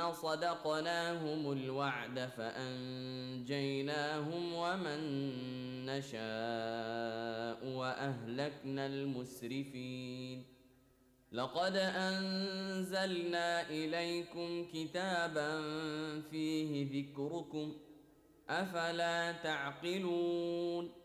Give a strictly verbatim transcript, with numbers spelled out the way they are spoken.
فلما صدقناهم الوعد فأنجيناهم ومن نشاء وأهلكنا المسرفين. لقد أنزلنا إليكم كتابا فيه ذكركم أفلا تعقلون